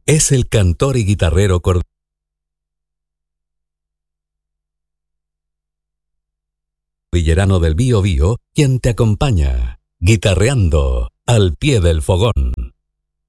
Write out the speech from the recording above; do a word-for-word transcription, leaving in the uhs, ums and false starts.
es el cantor y guitarrero cordillerano del Bío Bío quien te acompaña, guitarreando al pie del fogón.